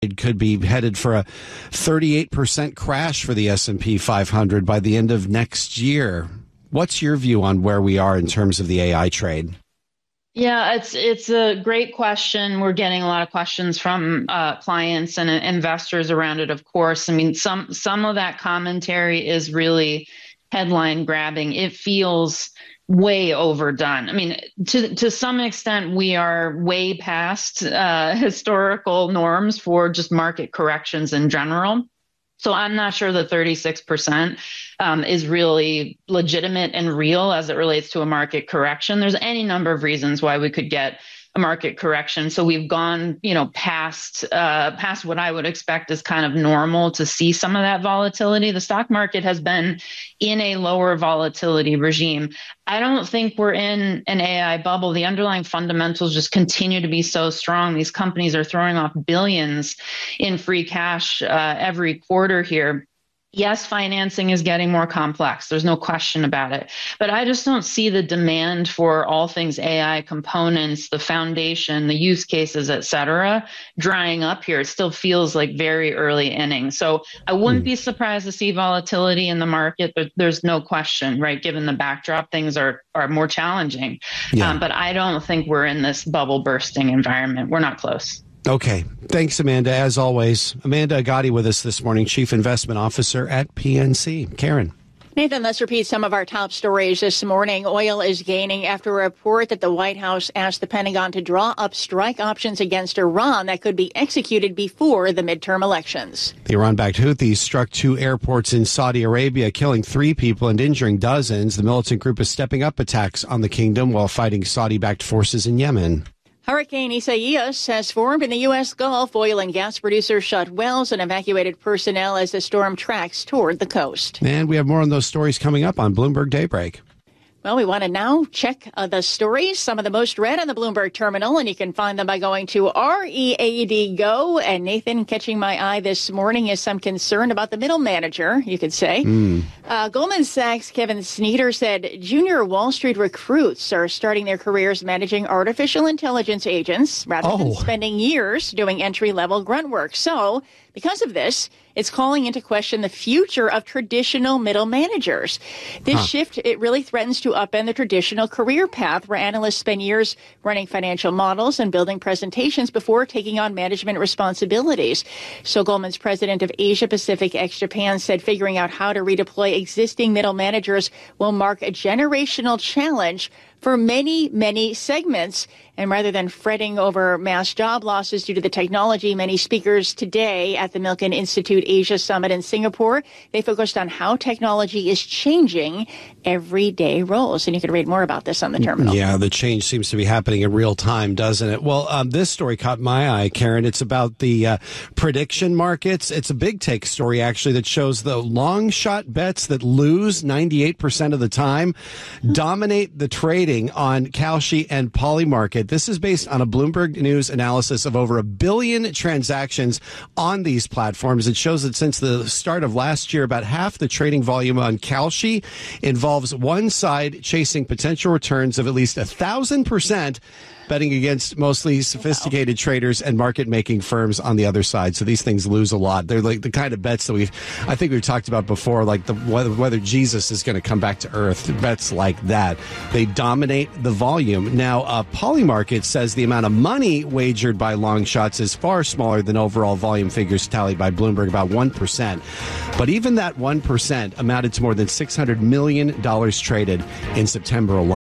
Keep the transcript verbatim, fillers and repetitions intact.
It could be headed for a thirty-eight percent crash for the S and P five hundred by the end of next year. What's your view on where we are in terms of the A I trade? Yeah, it's it's a great question. We're getting a lot of questions from uh, clients and uh, investors around it, of course. I mean, some some of that commentary is really headline grabbing. It feels way overdone. I mean, to to some extent, we are way past uh, historical norms for just market corrections in general. So I'm not sure the thirty-six percent um, is really legitimate and real as it relates to a market correction. There's any number of reasons why we could get a market correction. So we've gone, you know, past uh, past what I would expect is kind of normal to see some of that volatility. The stock market has been in a lower volatility regime. I don't think we're in an A I bubble. The underlying fundamentals just continue to be so strong. These companies are throwing off billions in free cash uh, every quarter here. Yes, financing is getting more complex. There's no question about it. But I just don't see the demand for all things A I components, the foundation, the use cases, et cetera, drying up here. It still feels like very early innings. So I wouldn't mm. be surprised to see volatility in the market, but there's no question, right? Given the backdrop, things are, are more challenging. Yeah. Um, but I don't think we're in this bubble bursting environment. We're not close. Okay. Thanks, Amanda. As always, Amanda Agati with us this morning, Chief Investment Officer at P N C. Karen. Nathan, let's repeat some of our top stories this morning. Oil is gaining after a report that the White House asked the Pentagon to draw up strike options against Iran that could be executed before the midterm elections. The Iran-backed Houthis struck two airports in Saudi Arabia, killing three people and injuring dozens. The militant group is stepping up attacks on the kingdom while fighting Saudi-backed forces in Yemen. Hurricane Isaias has formed in the U S. Gulf. Oil and gas producers shut wells and evacuated personnel as the storm tracks toward the coast. And we have more on those stories coming up on Bloomberg Daybreak. Well, we want to now check uh, the stories, some of the most read on the Bloomberg terminal, and you can find them by going to R E A D Go. And Nathan, catching my eye this morning is some concern about the middle manager, you could say. Mm. Uh, Goldman Sachs' Kevin Snyder said junior Wall Street recruits are starting their careers managing artificial intelligence agents rather oh. than spending years doing entry-level grunt work. So, because of this, it's calling into question the future of traditional middle managers. This huh. shift, it really threatens to upend the traditional career path where analysts spend years running financial models and building presentations before taking on management responsibilities. So Goldman's president of Asia Pacific ex-Japan said figuring out how to redeploy existing middle managers will mark a generational challenge for many, many segments. And rather than fretting over mass job losses due to the technology, many speakers today at the Milken Institute Asia Summit in Singapore, they focused on how technology is changing everyday roles. And you can read more about this on the terminal. Yeah, the change seems to be happening in real time, doesn't it? Well, um, this story caught my eye, Karen. It's about the uh, prediction markets. It's a big take story, actually, that shows the long shot bets that lose ninety-eight percent of the time dominate the trading on Kalshi and Polymarket. This is based on a Bloomberg News analysis of over a billion transactions on these platforms. It shows that since the start of last year, about half the trading volume on Kalshi involves one side chasing potential returns of at least a thousand percent, betting against mostly sophisticated wow. traders and market-making firms on the other side. So these things lose a lot. They're like the kind of bets that we've, I think we've talked about before, like the whether, whether Jesus is going to come back to earth. Bets like that. They dominate the volume. Now, uh, Polymarket says the amount of money wagered by long shots is far smaller than overall volume figures tallied by Bloomberg, about one percent. But even that one percent amounted to more than six hundred million dollars traded in September alone.